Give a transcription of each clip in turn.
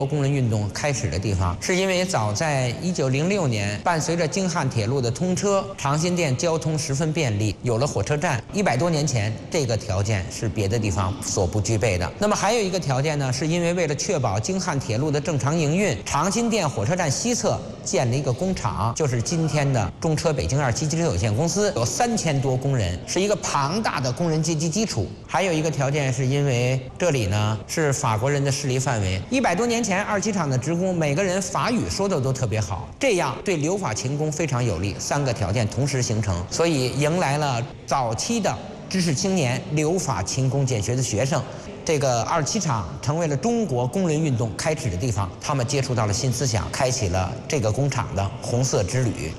工人运动开始的地方，是因为早在1906年，伴随着京汉铁路的通车，长辛店交通十分便利，有了火车站。100多年前，这个条件是别的地方所不具备的。那么还有一个条件呢，是因为为了确保京汉铁路的正常营运，长辛店火车站西侧建了一个工厂，就是今天的中车北京2期机车有限公司，有3000多工人，是一个庞大的工人阶级基础。还有一个条件是因为这里呢是法国人的势力范围，100多年前。2期厂的职工每个人法语说的都特别好，这样对留法勤工非常有利。3个条件同时形成，所以迎来了早期的知识青年留法勤工俭学的学生。这个2期厂成为了中国工人运动开始的地方，他们接触到了新思想，开启了这个工厂的红色之旅。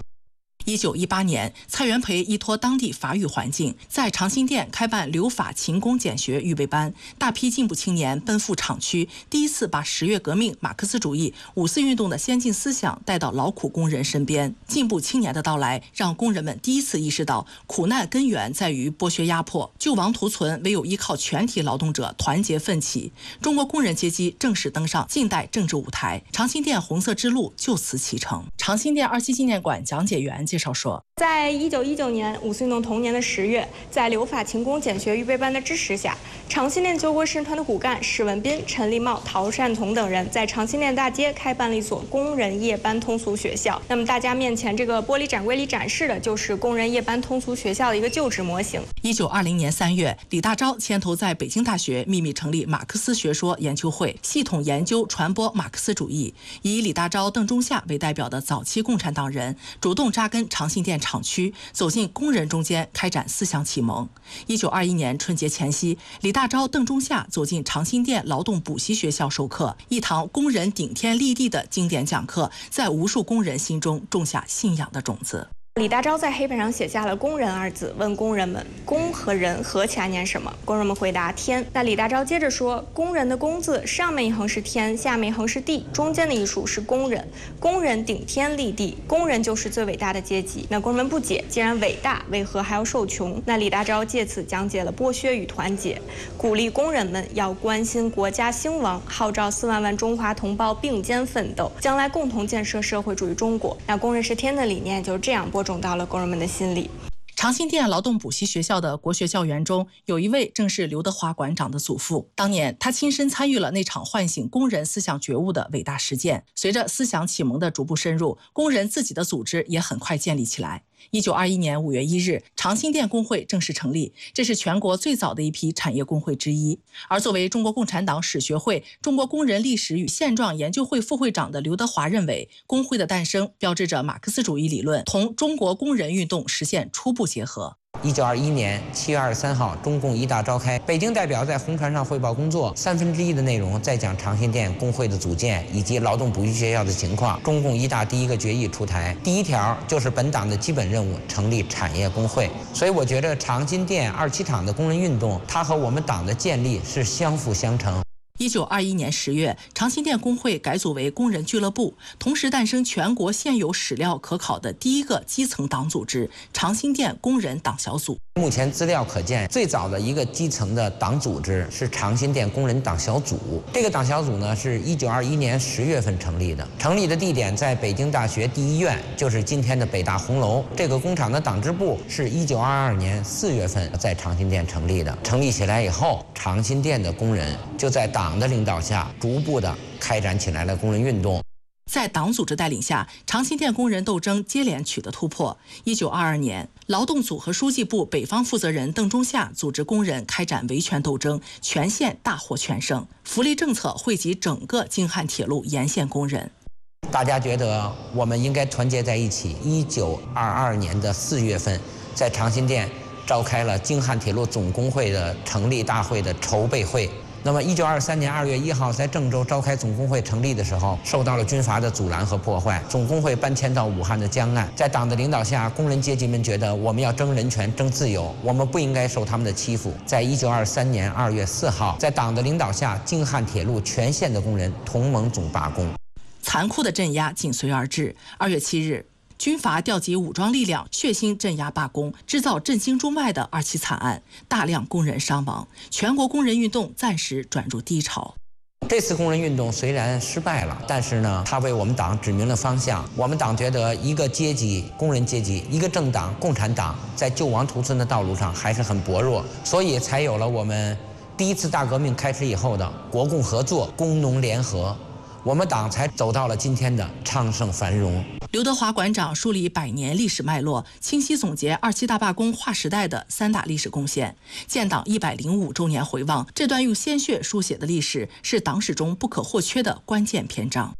1918年，蔡元培依托当地法语环境，在长辛店开办留法勤工俭学预备班，大批进步青年奔赴厂区，第一次把十月革命、马克思主义、五四运动的先进思想带到劳苦工人身边。进步青年的到来，让工人们第一次意识到苦难根源在于剥削压迫，救亡图存唯有依靠全体劳动者团结奋起。中国工人阶级正式登上近代政治舞台，长辛店红色之路就此启程。长辛店2期纪念馆讲解员介绍说， 在1919年五四运动同年的10月，在留法勤工俭学预备班的支持下，长辛店救国实验团的骨干史文彬、陈立茂、陶善同等人在长辛店大街开办了一所工人夜班通俗学校。那么大家面前这个玻璃展柜里展示的就是工人夜班通俗学校的一个旧址模型。 1920年3月，李大钊牵头在北京大学秘密成立马克思学说研究会，系统研究传播马克思主义。以李大钊、邓中夏为代表的早期共产党人主动扎根长辛店厂区，走进工人中间，开展思想启蒙。1921年春节前夕，李大钊、邓中夏走进长辛店劳动补习学校授课，一堂工人顶天立地的经典讲课，在无数工人心中种下信仰的种子。 李大钊在黑板上写下了“工人”二字，问工人们“工”和“人”合起来念什么？工人们回答“天”。那李大钊接着说：“工人的‘工’字，上面一横是天，下面一横是地，中间的一竖是工人。工人顶天立地，工人就是最伟大的阶级。”那工人们不解，既然伟大，为何还要受穷？那李大钊借此讲解了剥削与团结，鼓励工人们要关心国家兴亡，号召4万万中华同胞并肩奋斗，将来共同建设社会主义中国。那“工人是天”的理念就是这样播种到了工人们的心里。 长辛店劳动补习学校的国学教员中，有一位正是刘德华馆长的祖父。当年他亲身参与了那场唤醒工人思想觉悟的伟大实践。随着思想启蒙的逐步深入，工人自己的组织也很快建立起来。1921年5月1日，长辛店工会正式成立，这是全国最早的一批产业工会之一。而作为中国共产党史学会中国工人历史与现状研究会副会长的刘德华认为，工会的诞生标志着马克思主义理论同中国工人运动实现初步结合。 1921年7月23号，中共一大召开，北京代表在红船上汇报工作，1/3的内容在讲长辛店工会的组建以及劳动补习学校的情况。中共一大第一个决议出台，第1条就是本党的基本任务，成立产业工会。所以我觉得长辛店2期厂的工人运动，它和我们党的建立是相辅相成。 1921年10月，长辛店工会改组为工人俱乐部，同时诞生全国现有史料可考的第一个基层党组织——长辛店工人党小组。 目前资料可见，最早的一个基层的党组织是长辛店工人党小组。这个党小组呢，是1921年10月份成立的，成立的地点在北京大学第1院，就是今天的北大红楼。这个工厂的党支部是1922年4月份在长辛店成立的。成立起来以后，长辛店的工人就在党的领导下，逐步的开展起来了工人运动。 在党组织带领下，长辛店工人斗争接连取得突破。1922年，劳动组和书记部北方负责人邓中夏组织工人开展维权斗争，全线大获全胜。福利政策惠及整个京汉铁路沿线工人。 大家觉得我们应该团结在一起。1922年的4月份，在长辛店召开了京汉铁路总工会的成立大会的筹备会。那么1923年2月1号在郑州召开总工会成立的时候，受到了军阀的阻拦和破坏，总工会搬迁到武汉的江岸。在党的领导下，工人阶级们觉得我们要争人权、争自由，我们不应该受他们的欺负。在1923年2月4号，在党的领导下，京汉铁路全线的工人同盟总罢工。 残酷的镇压紧随而至。2月7日，军阀调集武装力量，血腥镇压罢工，制造震惊中外的2起惨案，大量工人伤亡，全国工人运动暂时转入低潮。 这次工人运动虽然失败了，但是呢，它为我们党指明了方向。我们党觉得一个阶级，工人阶级，一个政党，共产党，在救亡图存的道路上还是很薄弱，所以才有了我们第一次大革命开始以后的国共合作、工农联合，我们党才走到了今天的昌盛繁荣。 刘德华馆长梳理100年历史脉络，清晰总结27大罢工划时代的3大历史贡献。建党105周年回望，这段用鲜血书写的历史是党史中不可或缺的关键篇章。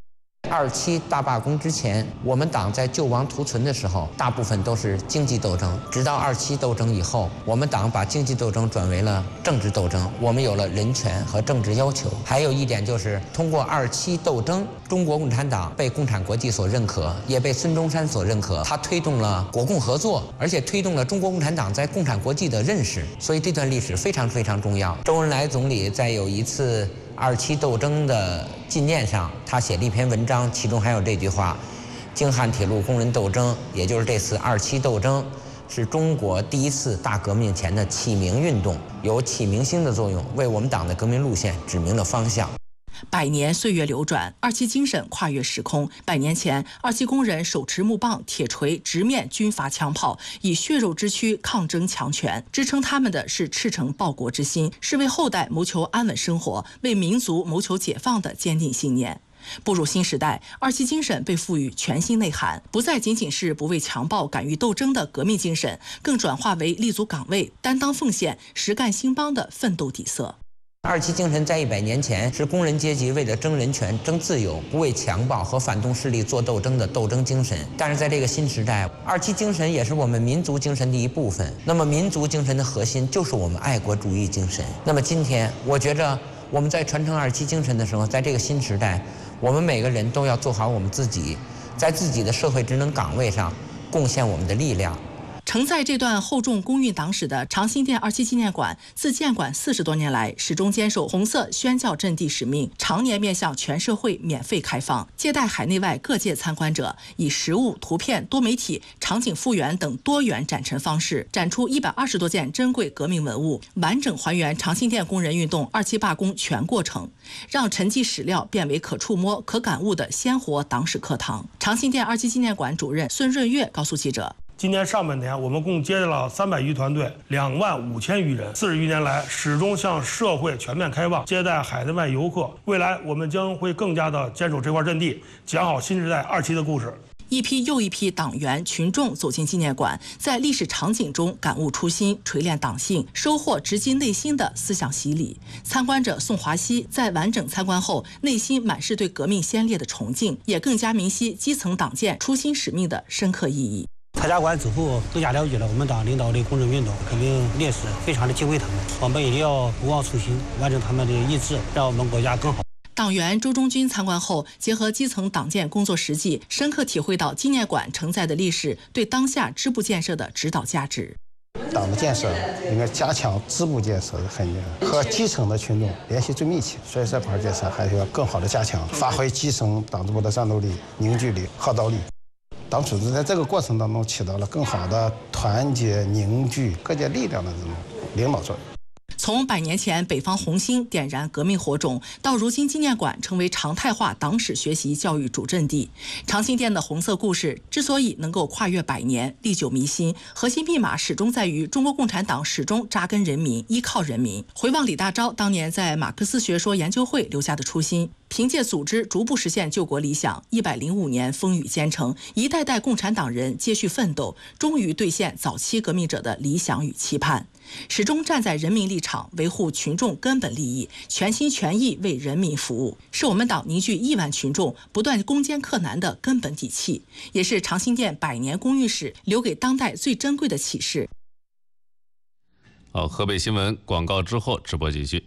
27大罢工之前，我们党在救亡图存的时候，大部分都是经济斗争。直到27斗争以后，我们党把经济斗争转为了政治斗争，我们有了人权和政治要求。还有一点就是，通过27斗争，中国共产党被共产国际所认可，也被孙中山所认可。他推动了国共合作，而且推动了中国共产党在共产国际的认识。所以这段历史非常非常重要。周恩来总理在有一次27斗争的纪念上，他写了一篇文章，其中还有这句话：京汉铁路工人斗争，也就是这次27斗争，是中国第一次大革命前的启明运动，有启明星的作用，为我们党的革命路线指明了方向。 100年岁月流转，27精神跨越时空。100年前，27工人手持木棒、铁锤，直面军阀枪炮，以血肉之躯抗争强权。支撑他们的是赤诚报国之心，是为后代谋求安稳生活、为民族谋求解放的坚定信念。步入新时代，27精神被赋予全新内涵，不再仅仅是不畏强暴、敢于斗争的革命精神，更转化为立足岗位、担当奉献、实干兴邦的奋斗底色。 27精神在100年前是工人阶级为了争人权、争自由，不为强暴和反动势力做斗争的斗争精神。但是在这个新时代，27精神也是我们民族精神的一部分。那么民族精神的核心就是我们爱国主义精神。那么今天，我觉着我们在传承27精神的时候，在这个新时代，我们每个人都要做好我们自己，在自己的社会职能岗位上贡献我们的力量。 承载这段厚重工运党史的长辛店27纪念馆，自建馆40多年来，始终坚守红色宣教阵地使命，常年面向全社会免费开放，接待海内外各界参观者，以实物、图片、多媒体、场景复原等多元展陈方式，展出120多件珍贵革命文物，完整还原长辛店工人运动27罢工全过程，让沉寂史料变为可触摸、可感悟的鲜活党史课堂。长辛店27纪念馆主任孙润月告诉记者， 今年上半年，我们共接待了300余团队，25000余人。40余年来，始终向社会全面开放，接待海内外游客。未来，我们将会更加的坚守这块阵地，讲好新时代27的故事。 一批又一批党员群众走进纪念馆，在历史场景中感悟初心，锤炼党性，收获直击内心的思想洗礼。参观者宋华西在完整参观后，内心满是对革命先烈的崇敬，也更加明晰基层党建初心使命的深刻意义。 参加馆之后，更加了解了我们党领导的工人运动革命烈士，非常的敬畏他们。我们一定要不忘初心，完成他们的意志，让我们国家更好。 党员周忠军参观后，结合基层党建工作实际，深刻体会到纪念馆承载的历史对当下支部建设的指导价值。 党的建设应该加强支部建设和基层的群众联系最密切，所以这块建设还是要更好的加强，发挥基层党支部的战斗力、凝聚力、号召力。党组织在这个过程当中起到了更好的团结、凝聚各界力量的这种领导作用。 从100年前北方红星点燃革命火种，到如今纪念馆成为常态化党史学习教育主阵地，长辛店的红色故事之所以能够跨越100年，历久弥新，核心密码始终在于中国共产党始终扎根人民，依靠人民。回望李大钊当年在马克思学说研究会留下的初心，凭借组织逐步实现救国理想，105年风雨兼程，一代代共产党人接续奋斗，终于兑现早期革命者的理想与期盼，始终站在人民立场，维护群众根本利益，全心全意为人民服务，是我们党凝聚亿万群众不断攻坚克难的根本底气，也是长辛店100年工运史留给当代最珍贵的启示。 好，河北新闻广告之后直播继续。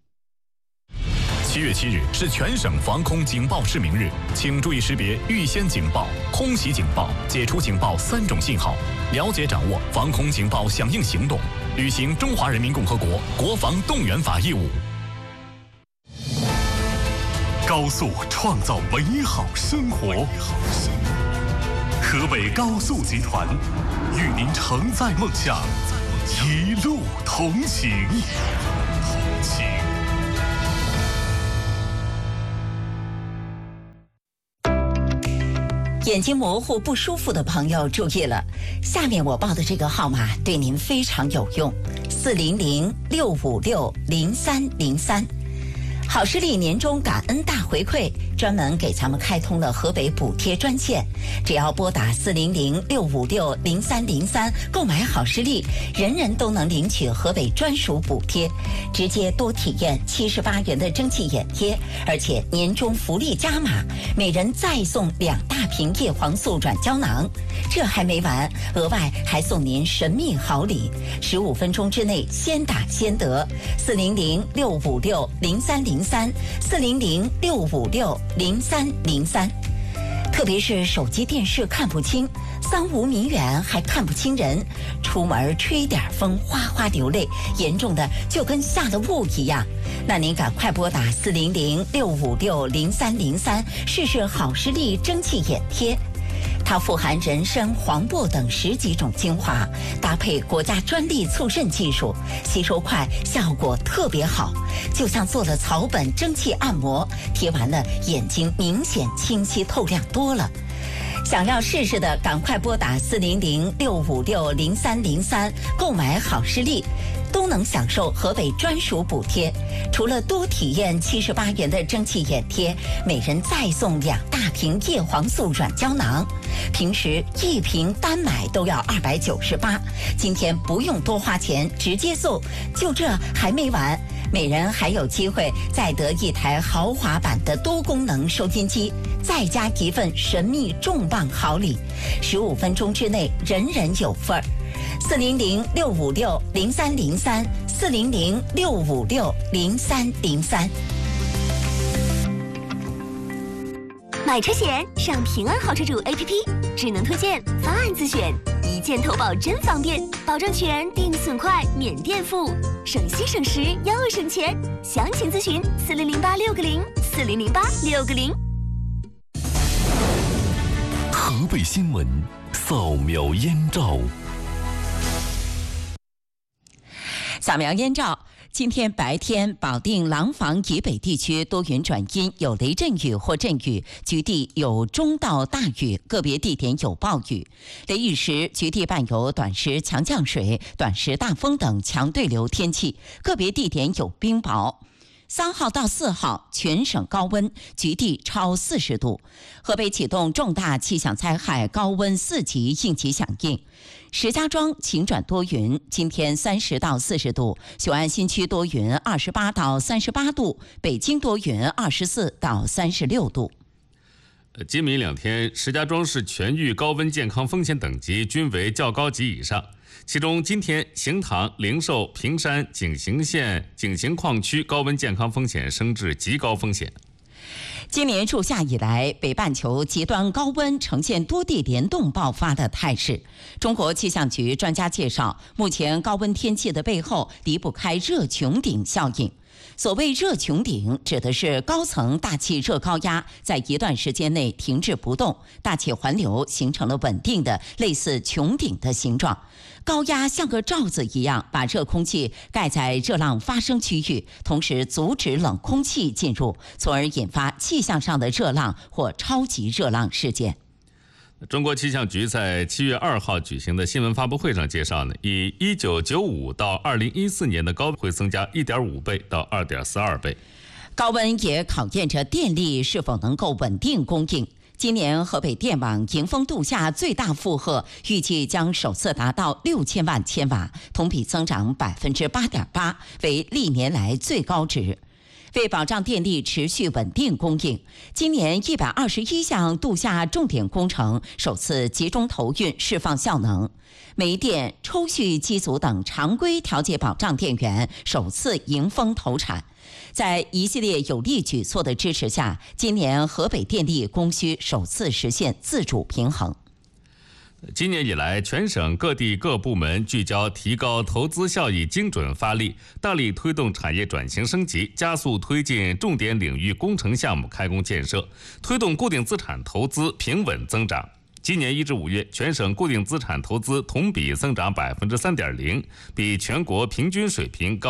7月7日是全省防空警报示明日，请注意识别预先警报、空袭警报、解除警报3种信号，了解掌握防空警报响应行动，履行中华人民共和国国防动员法义务。高速创造美好生活，河北高速集团与您承载梦想，一路同行。 眼睛模糊不舒服的朋友注意了，下面我报的这个号码对您非常有用，400-656-0303。好视力年终感恩大回馈，专门给咱们开通了河北补贴专线，只要拨打400-656-0303购买好视力，人人都能领取河北专属补贴，直接多体验78元的蒸汽眼贴，而且年终福利加码，每人再送2大瓶叶黄素软胶囊。这还没完，额外还送您神秘好礼，15分钟之内先打先得，400-656-0303，400-656-0303。特别是手机电视看不清，3-5米远还看不清人，出门吹点风哗哗流泪，严重的就跟下了雾一样。那您赶快拨打400-656-0303试试好视力蒸汽眼贴。它富含人参、黄柏等10几种精华，搭配国家专利促渗技术，吸收快，效果特别好，就像做了草本蒸汽按摩，贴完了眼睛明显清晰透亮多了。想要试试的，赶快拨打400-656-0303购买好视力，都能享受河北专属补贴。除了多体验78元的蒸汽眼贴，每人再送2大瓶叶黄素软胶囊，平时1瓶单买都要298，今天不用多花钱，直接送。就这还没完，每人还有机会再得1台豪华版的多功能收音机，再加1份神秘重磅好礼，15分钟之内人人有份儿。400-656-0303，400-656-0303。 买车险上平安好车主 APP， 智能推荐，方案自选，一键投保真方便，保证全，定损快，免垫付，省心省时又省钱。详情咨询4008-660，4008-660。 河北新闻扫描燕赵。 扫描燕赵。今天白天，保定廊坊以北地区多云转阴，有雷阵雨或阵雨，局地有中到大雨，个别地点有暴雨。雷雨时，局地伴有短时强降水、短时大风等强对流天气，个别地点有冰雹。3号到4号，全省高温，局地超40度。河北启动重大气象灾害高温4级应急响应。石家庄晴转多云，今天30到40度；雄安新区多云，28到38度；北京多云，24到36度。 今明2天，石家庄市全域高温健康风险等级均为较高级以上。其中，今天邢塘、灵寿、平山、景行县、景行矿区高温健康风险升至极高风险。 今年初夏以来，北半球极端高温呈现多地联动爆发的态势。中国气象局专家介绍，目前高温天气的背后离不开热穹顶效应。所谓热穹顶，指的是高层大气热高压在一段时间内停滞不动，大气环流形成了稳定的类似穹顶的形状。高压像个罩子一样，把热空气盖在热浪发生区域，同时阻止冷空气进入，从而引发气象上的热浪或超级热浪事件。 中国气象局在7月2号举行的新闻发布会上介绍以1995到2014年的高温会增加1.5倍到2.42倍。 高温也考验着电力是否能够稳定供应。今年河北电网迎峰度夏最大负荷预计将首次达到6000万千瓦，同比增长8.8%，为历年来最高值。为保障电力持续稳定供应，今年121项度夏重点工程首次集中投运释放效能，煤电、抽蓄机组等常规调节保障电源首次迎峰投产。在一系列有力举措的支持下，今年河北电力供需首次实现自主平衡。 今年以来，全省各地各部门聚焦提高投资效益精准发力，大力推动产业转型升级，加速推进重点领域工程项目开工建设，推动固定资产投资平稳增长。今年1至5月，全省固定资产投资同比增长3.0%，比全国平均水平高